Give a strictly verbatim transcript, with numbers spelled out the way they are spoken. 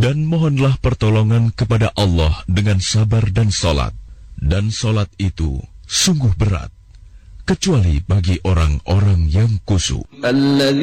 Dan mohonlah pertolongan kepada Allah dengan sabar dan salat. Dan salat itu sungguh berat, kecuali bagi orang-orang yang khusyuk.